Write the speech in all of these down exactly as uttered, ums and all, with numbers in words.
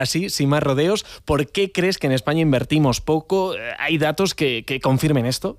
así, sin más rodeos, ¿por qué crees que en España invertimos poco? ¿Hay datos que, que confirmen esto?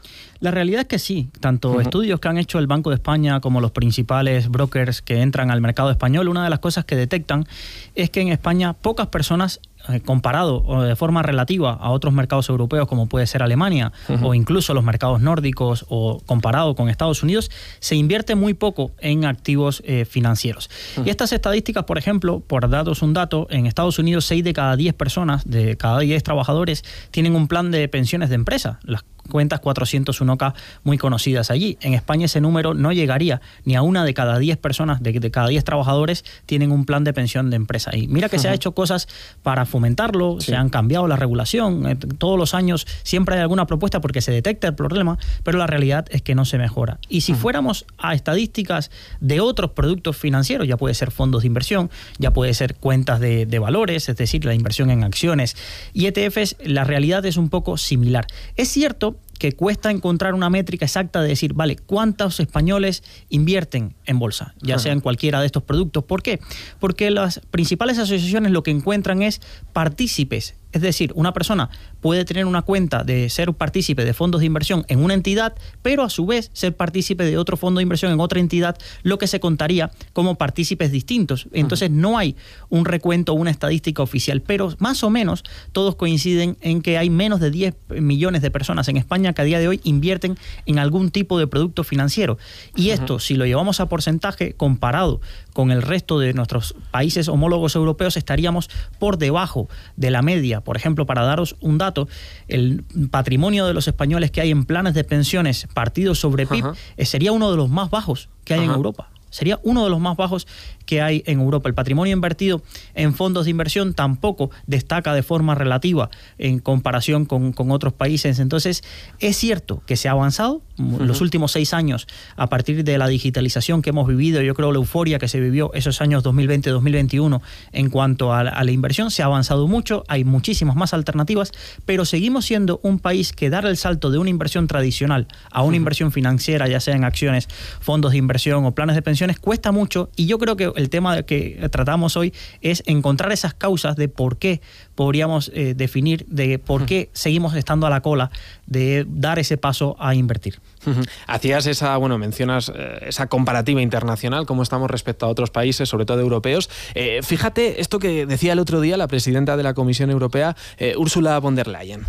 La realidad es que sí, tanto uh-huh. estudios que han hecho el Banco de España como los principales brokers que entran al mercado español, una de las cosas que detectan es que en España pocas personas, eh, comparado o de forma relativa a otros mercados europeos como puede ser Alemania uh-huh. o incluso los mercados nórdicos o comparado con Estados Unidos, se invierte muy poco en activos eh, financieros. Uh-huh. Y estas estadísticas, por ejemplo, por daros un dato, en Estados Unidos seis de cada diez personas, de cada diez trabajadores, tienen un plan de pensiones de empresa. Las cuentas cuatrocientos uno K muy conocidas allí. En España ese número no llegaría ni a una de cada diez personas, de, de cada diez trabajadores tienen un plan de pensión de empresa. Y mira que uh-huh. se ha hecho cosas para fomentarlo, sí. se han cambiado la regulación, eh, todos los años siempre hay alguna propuesta porque se detecta el problema, pero la realidad es que no se mejora. Y si uh-huh. fuéramos a estadísticas de otros productos financieros, ya puede ser fondos de inversión, ya puede ser cuentas de, de valores, es decir, la inversión en acciones y E T Fs, la realidad es un poco similar. Es cierto que cuesta encontrar una métrica exacta de decir, vale, ¿cuántos españoles invierten en bolsa? Ya sea en cualquiera de estos productos. ¿Por qué? Porque las principales asociaciones lo que encuentran es partícipes. Es decir, una persona puede tener una cuenta de ser partícipe de fondos de inversión en una entidad, pero a su vez ser partícipe de otro fondo de inversión en otra entidad, lo que se contaría como partícipes distintos. Entonces no hay un recuento o una estadística oficial, pero más o menos todos coinciden en que hay menos de diez millones de personas en España que a día de hoy invierten en algún tipo de producto financiero. Y esto, si lo llevamos a porcentaje comparado con el resto de nuestros países homólogos europeos, estaríamos por debajo de la media. Por ejemplo, para daros un dato, el patrimonio de los españoles que hay en planes de pensiones partidos sobre P I B uh-huh. sería uno de los más bajos que hay uh-huh. en Europa. Sería uno de los más bajos que hay en Europa. El patrimonio invertido en fondos de inversión tampoco destaca de forma relativa en comparación con, con otros países. Entonces, es cierto que se ha avanzado uh-huh. los últimos seis años a partir de la digitalización que hemos vivido. Yo creo la euforia que se vivió esos años dos mil veinte dos mil veintiuno en cuanto a la, a la inversión. Se ha avanzado mucho, hay muchísimas más alternativas, pero seguimos siendo un país que dar el salto de una inversión tradicional a una uh-huh. inversión financiera, ya sea en acciones, fondos de inversión o planes de pensión, cuesta mucho, y yo creo que el tema que tratamos hoy es encontrar esas causas de por qué podríamos eh, definir, de por qué seguimos estando a la cola de dar ese paso a invertir. Hacías esa, bueno, mencionas eh, esa comparativa internacional, cómo estamos respecto a otros países, sobre todo europeos. Eh, fíjate esto que decía el otro día la presidenta de la Comisión Europea, eh, Ursula von der Leyen.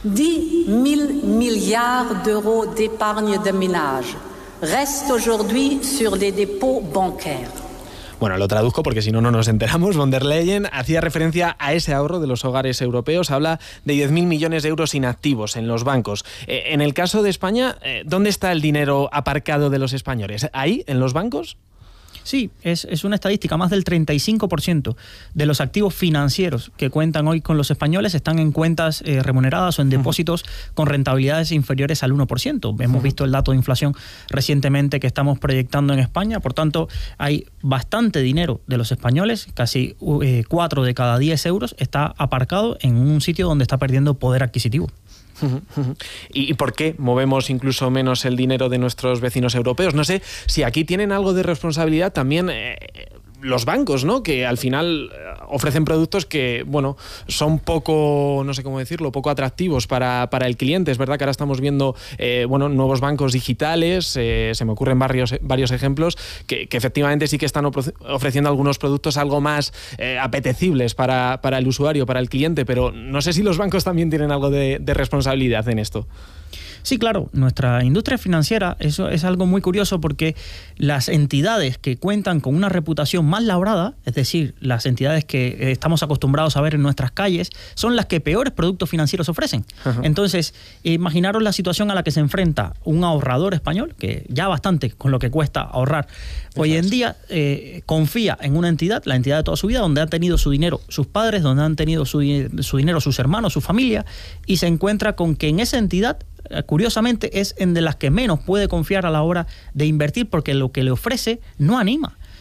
dix mille milliards d'euros d'épargne de ménage reste aujourd'hui sur les dépôts bancaires. Bueno, lo traduzco porque si no, no nos enteramos. Von der Leyen hacía referencia a ese ahorro de los hogares europeos. Habla de diez mil millones de euros inactivos en los bancos. Eh, en el caso de España, eh, ¿dónde está el dinero aparcado de los españoles? ¿Ahí, en los bancos? Sí, es, es una estadística, más del treinta y cinco por ciento de los activos financieros que cuentan hoy con los españoles están en cuentas eh, remuneradas o en depósitos uh-huh. con rentabilidades inferiores al uno por ciento. Hemos uh-huh. visto el dato de inflación recientemente que estamos proyectando en España, por tanto hay bastante dinero de los españoles, casi eh, cuatro de cada diez euros está aparcado en un sitio donde está perdiendo poder adquisitivo. ¿Y por qué movemos incluso menos el dinero de nuestros vecinos europeos? No sé si aquí tienen algo de responsabilidad también eh, los bancos, ¿no? Que al final ofrecen productos que, bueno, son poco, no sé cómo decirlo, poco atractivos para, para el cliente. Es verdad que ahora estamos viendo, eh, bueno, nuevos bancos digitales, eh, se me ocurren varios, varios ejemplos, que, que efectivamente sí que están ofreciendo algunos productos algo más eh, apetecibles para, para el usuario, para el cliente, pero no sé si los bancos también tienen algo de, de responsabilidad en esto. Sí, claro, nuestra industria financiera, eso es algo muy curioso porque las entidades que cuentan con una reputación más labrada, es decir, las entidades que estamos acostumbrados a ver en nuestras calles, son las que peores productos financieros ofrecen. Uh-huh. Entonces, imaginaros la situación a la que se enfrenta un ahorrador español, que ya bastante con lo que cuesta ahorrar, hoy en día eh, confía en una entidad, la entidad de toda su vida, donde han tenido su dinero sus padres, donde han tenido su, su dinero sus hermanos, su familia, y se encuentra con que en esa entidad, curiosamente, es en de las que menos puede confiar a la hora de invertir porque lo que le ofrece no anima.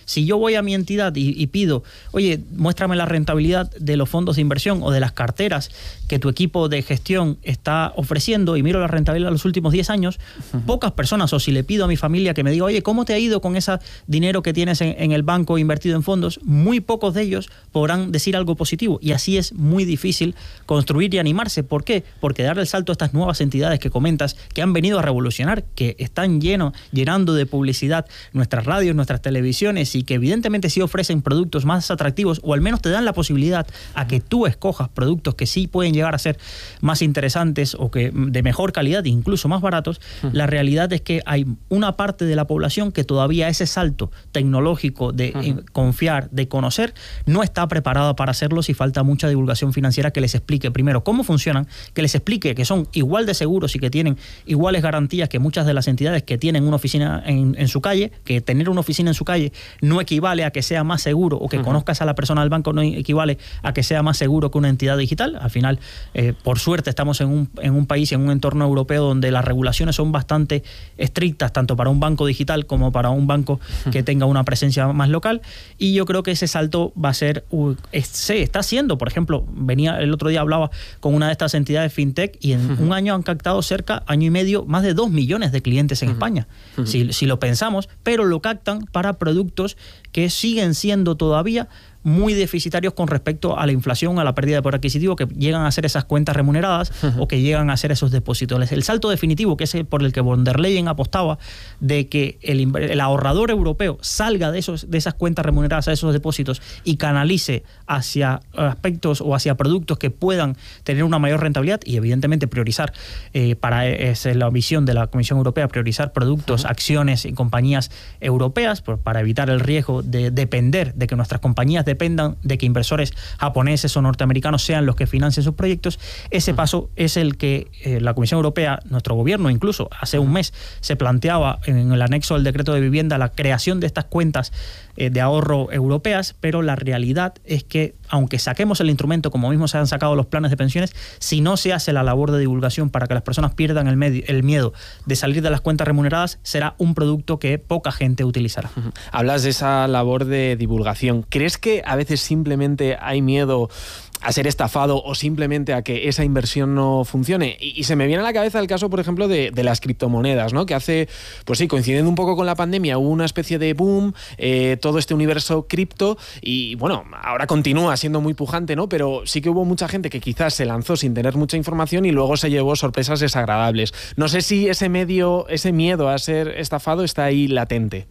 Si yo voy a mi entidad y, y pido, oye, muéstrame la rentabilidad de los fondos de inversión o de las carteras que tu equipo de gestión está ofreciendo y miro la rentabilidad de los últimos diez años, uh-huh. pocas personas, o si le pido a mi familia que me diga, oye, ¿cómo te ha ido con ese dinero que tienes en, en el banco invertido en fondos? Muy pocos de ellos podrán decir algo positivo, y así es muy difícil construir y animarse. ¿Por qué? Porque dar el salto a estas nuevas entidades que comentas, que han venido a revolucionar, que están llenos, llenando de publicidad nuestras radios, nuestras televisiones, y que evidentemente sí ofrecen productos más atractivos, o al menos te dan la posibilidad a que tú escojas productos que sí pueden llegar a ser más interesantes o que de mejor calidad e incluso más baratos. Uh-huh. La realidad es que hay una parte de la población que todavía ese salto tecnológico de uh-huh. eh, confiar, de conocer, no está preparada para hacerlo, si falta mucha divulgación financiera que les explique primero cómo funcionan, que les explique que son igual de seguros y que tienen iguales garantías que muchas de las entidades que tienen una oficina en, en su calle, que tener una oficina en su calle no equivale a que sea más seguro, o que uh-huh. conozcas a la persona del banco no equivale a que sea más seguro que una entidad digital. Al final, eh, por suerte, estamos en un, en un país, en un entorno europeo donde las regulaciones son bastante estrictas, tanto para un banco digital como para un banco uh-huh. que tenga una presencia más local, y yo creo que ese salto va a ser, uh, es, se está haciendo. Por ejemplo, venía el otro día, hablaba con una de estas entidades fintech, y en uh-huh. un año han captado cerca, año y medio, más de dos millones de clientes en uh-huh. España, uh-huh. si, si lo pensamos, pero lo captan para productos que siguen siendo todavía muy deficitarios con respecto a la inflación, a la pérdida de poder adquisitivo, que llegan a ser esas cuentas remuneradas uh-huh. o que llegan a ser esos depósitos. El salto definitivo, que es el por el que von der Leyen apostaba, de que el, el ahorrador europeo salga de, esos, de esas cuentas remuneradas a esos depósitos y canalice hacia aspectos o hacia productos que puedan tener una mayor rentabilidad, y evidentemente priorizar, eh, para esa es la visión de la Comisión Europea, priorizar productos, uh-huh. acciones y compañías europeas, por, para evitar el riesgo de depender de que nuestras compañías de dependan de que inversores japoneses o norteamericanos sean los que financien sus proyectos. Ese uh-huh. paso es el que eh, la Comisión Europea, nuestro gobierno incluso hace uh-huh. un mes se planteaba en el anexo del decreto de vivienda la creación de estas cuentas eh, de ahorro europeas, pero la realidad es que aunque saquemos el instrumento, como mismo se han sacado los planes de pensiones, si no se hace la labor de divulgación para que las personas pierdan el, medio, el miedo de salir de las cuentas remuneradas, será un producto que poca gente utilizará. Uh-huh. Hablas de esa labor de divulgación. ¿Crees que a veces simplemente hay miedo a ser estafado o simplemente a que esa inversión no funcione? Y, y se me viene a la cabeza el caso, por ejemplo, de, de las criptomonedas, ¿no? Que hace, pues sí, coincidiendo un poco con la pandemia, hubo una especie de boom, eh, todo este universo cripto, y bueno, ahora continúa siendo muy pujante, ¿no? Pero sí que hubo mucha gente que quizás se lanzó sin tener mucha información y luego se llevó sorpresas desagradables. No sé si ese medio, ese miedo a ser estafado está ahí latente.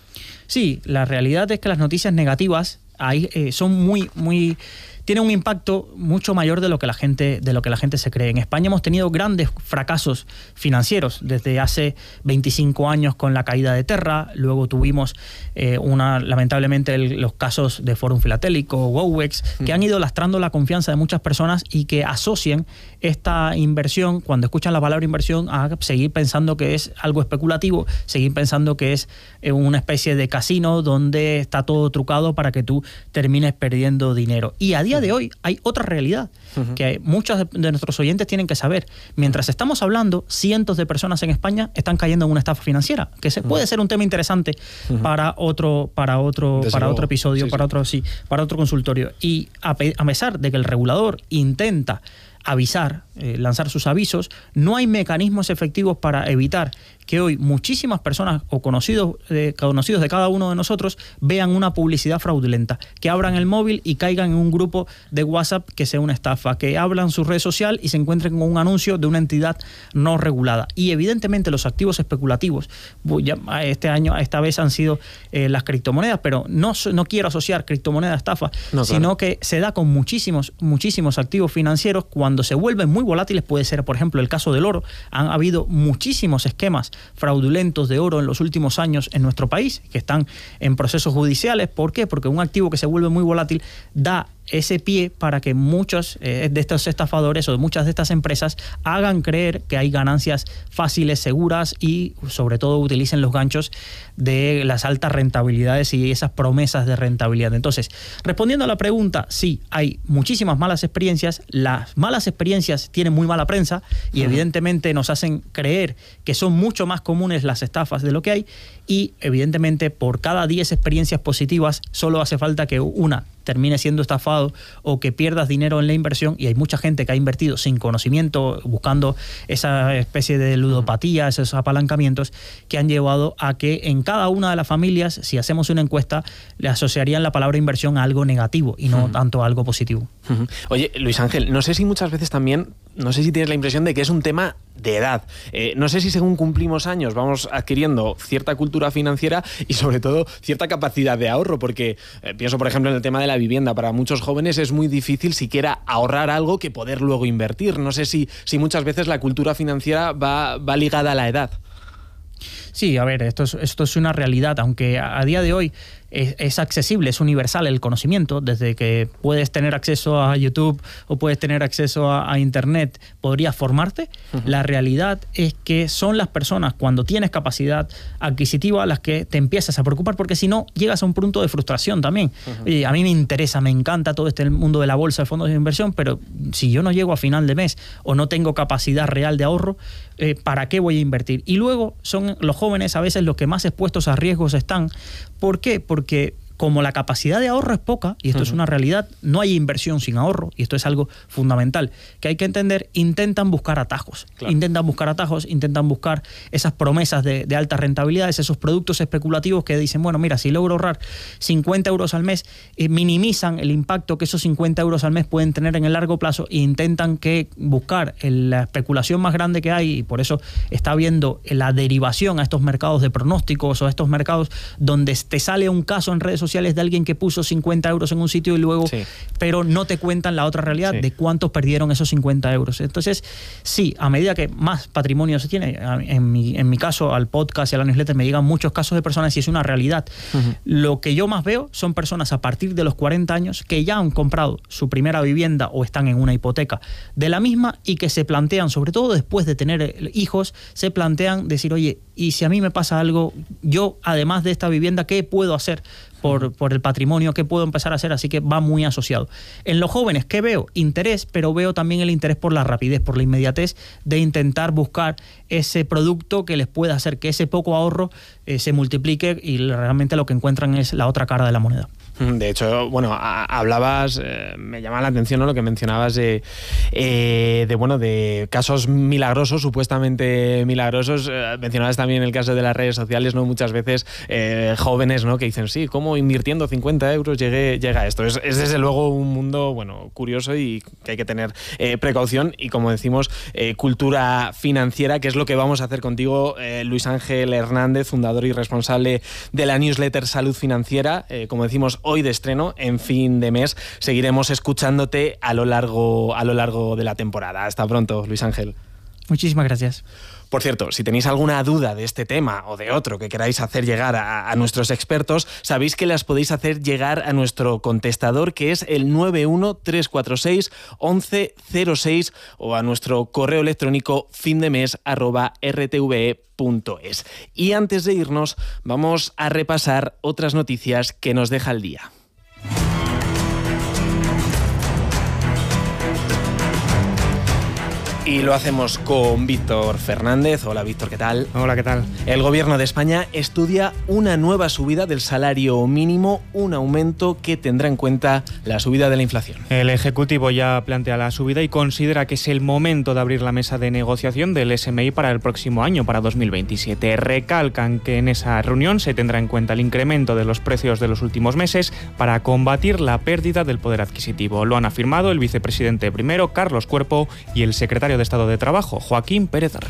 Sí, la realidad es que las noticias negativas ahí, eh, son muy, muy... tiene un impacto mucho mayor de lo que la gente de lo que la gente se cree. En España hemos tenido grandes fracasos financieros desde hace veinticinco años con la caída de Terra, luego tuvimos eh, una lamentablemente el, los casos de Forum Filatélico, Wowex, que han ido lastrando la confianza de muchas personas y que asocian esta inversión, cuando escuchan la palabra inversión, a seguir pensando que es algo especulativo, seguir pensando que es eh, una especie de casino donde está todo trucado para que tú termines perdiendo dinero. Y a día de hoy hay otra realidad uh-huh. que muchos de, de nuestros oyentes tienen que saber. Mientras estamos hablando, cientos de personas en España están cayendo en una estafa financiera, que se, uh-huh. puede ser un tema interesante uh-huh. para otro para otro Desde para luego. otro episodio, sí, para sí. otro sí, para otro consultorio. Y a, pe, a pesar de que el regulador intenta avisar, eh, lanzar sus avisos, no hay mecanismos efectivos para evitar que hoy muchísimas personas o conocidos, eh, conocidos de cada uno de nosotros vean una publicidad fraudulenta, que abran el móvil y caigan en un grupo de WhatsApp que sea una estafa, que abran su red social y se encuentren con un anuncio de una entidad no regulada. Y evidentemente los activos especulativos, ya este año, esta vez han sido eh, las criptomonedas, pero no, no quiero asociar criptomoneda a estafa, no, claro. sino que se da con muchísimos, muchísimos activos financieros. Cuando se vuelven muy volátiles, puede ser por ejemplo el caso del oro, han habido muchísimos esquemas fraudulentos de oro en los últimos años en nuestro país, que están en procesos judiciales. ¿Por qué? Porque un activo que se vuelve muy volátil da ese pie para que muchos eh, de estos estafadores o muchas de estas empresas hagan creer que hay ganancias fáciles, seguras y sobre todo utilicen los ganchos de las altas rentabilidades y esas promesas de rentabilidad. Entonces, respondiendo a la pregunta, sí, hay muchísimas malas experiencias. Las malas experiencias tienen muy mala prensa y uh-huh. evidentemente nos hacen creer que son mucho más comunes las estafas de lo que hay, y evidentemente por cada diez experiencias positivas solo hace falta que una termine siendo estafado o que pierdas dinero en la inversión, y hay mucha gente que ha invertido sin conocimiento, buscando esa especie de ludopatía, esos apalancamientos que han llevado a que en cada una de las familias, si hacemos una encuesta, le asociarían la palabra inversión a algo negativo y no uh-huh. tanto a algo positivo. Uh-huh. Oye, Luis Ángel, no sé si muchas veces también, no sé si tienes la impresión de que es un tema de edad. Eh, no sé si según cumplimos años vamos adquiriendo cierta cultura financiera y sobre todo cierta capacidad de ahorro, porque eh, pienso por ejemplo en el tema de la vivienda. Para muchos jóvenes es muy difícil siquiera ahorrar algo que poder luego invertir. No sé si, si muchas veces la cultura financiera va, va ligada a la edad. Sí, a ver, esto es, esto es una realidad, aunque a, a día de hoy es, es accesible, es universal el conocimiento, desde que puedes tener acceso a YouTube o puedes tener acceso a, a Internet, podrías formarte. Uh-huh. La realidad es que son las personas, cuando tienes capacidad adquisitiva, las que te empiezas a preocupar, porque si no, llegas a un punto de frustración también. Uh-huh. Oye, a mí me interesa, me encanta todo este mundo de la bolsa, de fondos de inversión, pero si yo no llego a final de mes o no tengo capacidad real de ahorro, eh, ¿para qué voy a invertir? Y luego son los jóvenes a veces los que más expuestos a riesgos están. ¿Por qué? Porque como la capacidad de ahorro es poca, y esto uh-huh. es una realidad, no hay inversión sin ahorro, y esto es algo fundamental que hay que entender, intentan buscar atajos. Claro. Intentan buscar atajos, intentan buscar esas promesas de, de altas rentabilidades, esos productos especulativos que dicen, bueno, mira, si logro ahorrar cincuenta euros al mes, eh, minimizan el impacto que esos cincuenta euros al mes pueden tener en el largo plazo e intentan que buscar el, la especulación más grande que hay, y por eso está habiendo la derivación a estos mercados de pronósticos o a estos mercados donde te sale un caso en redes sociales sociales de alguien que puso cincuenta euros en un sitio y luego, sí. pero no te cuentan la otra realidad sí. de cuántos perdieron esos cincuenta euros. Entonces, sí, a medida que más patrimonio se tiene, en mi, en mi caso, al podcast y a la newsletter me llegan muchos casos de personas y es una realidad. Uh-huh. Lo que yo más veo son personas a partir de los cuarenta años que ya han comprado su primera vivienda o están en una hipoteca de la misma y que se plantean, sobre todo después de tener hijos, se plantean decir, oye, y si a mí me pasa algo, yo, además de esta vivienda, ¿qué puedo hacer por, por el patrimonio? ¿Qué puedo empezar a hacer? Así que va muy asociado. En los jóvenes, ¿qué veo? Interés, pero veo también el interés por la rapidez, por la inmediatez de intentar buscar ese producto que les pueda hacer que ese poco ahorro eh, se multiplique y realmente lo que encuentran es la otra cara de la moneda. De hecho, bueno, a, hablabas, eh, me llama la atención, ¿no?, lo que mencionabas de, eh, de, bueno, de casos milagrosos, supuestamente milagrosos. Eh, mencionabas también el caso de las redes sociales, ¿no? Muchas veces eh, jóvenes, ¿no?, que dicen, sí, ¿cómo invirtiendo cincuenta euros llegué, llega a esto? Es, es desde luego un mundo, bueno, curioso y que hay que tener eh, precaución y, como decimos, eh, cultura financiera, que es lo que vamos a hacer contigo, eh, Luis Ángel Hernández, fundador y responsable de la newsletter Salud Financiera. Eh, como decimos, hoy de estreno, en fin de mes. Seguiremos escuchándote a lo largo, a lo largo de la temporada. Hasta pronto, Luis Ángel. Muchísimas gracias. Por cierto, si tenéis alguna duda de este tema o de otro que queráis hacer llegar a, a nuestros expertos, sabéis que las podéis hacer llegar a nuestro contestador, que es el nueve uno tres cuatro seis once cero seis, o a nuestro correo electrónico findemes arroba r t v e punto es. Y antes de irnos, vamos a repasar otras noticias que nos deja el día. Y lo hacemos con Víctor Fernández. Hola, Víctor, ¿qué tal? Hola, ¿qué tal? El Gobierno de España estudia una nueva subida del salario mínimo, un aumento que tendrá en cuenta la subida de la inflación. El Ejecutivo ya plantea la subida y considera que es el momento de abrir la mesa de negociación del S M I para el próximo año, para dos mil veintisiete. Recalcan que en esa reunión se tendrá en cuenta el incremento de los precios de los últimos meses para combatir la pérdida del poder adquisitivo. Lo han afirmado el vicepresidente primero, Carlos Cuerpo, y el secretario de Estado de Trabajo, Joaquín Pérez Rey.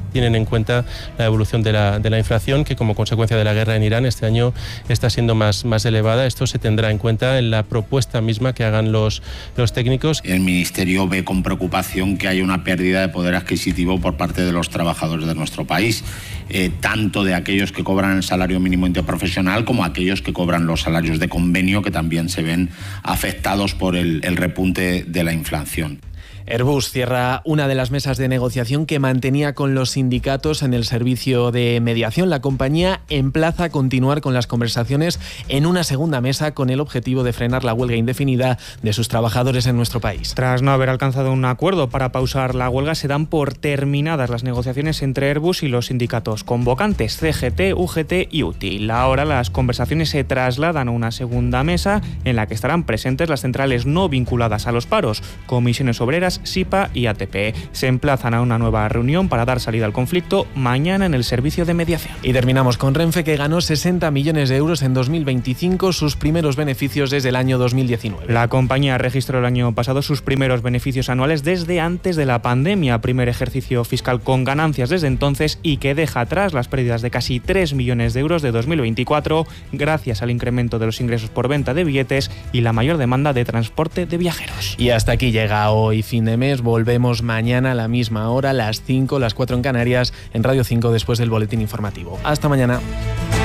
tienen en cuenta la evolución de la, de la inflación, que como consecuencia de la guerra en Irán este año está siendo más, más elevada. Esto se tendrá en cuenta en la propuesta misma que hagan los, los técnicos. El Ministerio ve con preocupación que hay una pérdida de poder adquisitivo por parte de los trabajadores de nuestro país, eh, tanto de aquellos que cobran el salario mínimo interprofesional como aquellos que cobran los salarios de convenio, que también se ven afectados por el, el repunte de la inflación. Airbus cierra una de las mesas de negociación que mantenía con los sindicatos en el servicio de mediación. La compañía emplaza a continuar con las conversaciones en una segunda mesa con el objetivo de frenar la huelga indefinida de sus trabajadores en nuestro país. Tras no haber alcanzado un acuerdo para pausar la huelga, se dan por terminadas las negociaciones entre Airbus y los sindicatos convocantes C G T, U G T y U T I. Ahora las conversaciones se trasladan a una segunda mesa en la que estarán presentes las centrales no vinculadas a los paros, Comisiones Obreras, S I P A y A T P. Se emplazan a una nueva reunión para dar salida al conflicto mañana en el servicio de mediación. Y terminamos con Renfe, que ganó sesenta millones de euros en dos mil veinticinco, sus primeros beneficios desde el año dos mil diecinueve. La compañía registró el año pasado sus primeros beneficios anuales desde antes de la pandemia, primer ejercicio fiscal con ganancias desde entonces y que deja atrás las pérdidas de casi tres millones de euros de dos mil veinticuatro gracias al incremento de los ingresos por venta de billetes y la mayor demanda de transporte de viajeros. Y hasta aquí llega hoy fin de mes. Volvemos mañana a la misma hora, las cinco, las cuatro en Canarias, en Radio cinco, después del boletín informativo. Hasta mañana.